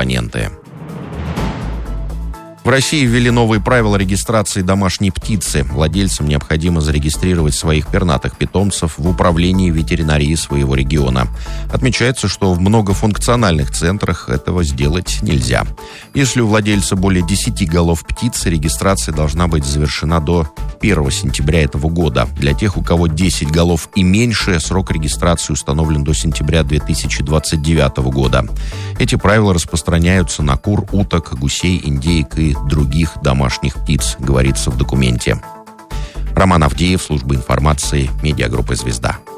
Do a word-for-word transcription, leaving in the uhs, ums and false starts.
абоненты. В России ввели новые правила регистрации домашней птицы. Владельцам необходимо зарегистрировать своих пернатых питомцев в управлении ветеринарии своего региона. Отмечается, что в многофункциональных центрах этого сделать нельзя. Если у владельца более десяти голов птицы, регистрация должна быть завершена до первого сентября этого года. Для тех, у кого десять голов и меньше, срок регистрации установлен до сентября две тысячи двадцать девятого года. Эти правила распространяются на кур, уток, гусей, индеек и других домашних птиц, говорится в документе. Роман Авдеев, служба информации, медиагруппа «Звезда».